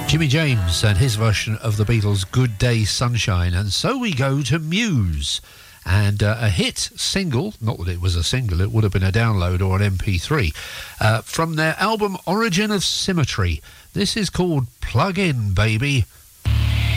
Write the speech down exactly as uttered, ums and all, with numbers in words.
Jimmy James and his version of the Beatles' Good Day Sunshine. And so we go to Muse and uh, a hit single, not that it was a single, it would have been a download or an M P three, uh, from their album Origin of Symmetry. This is called Plug In, Baby.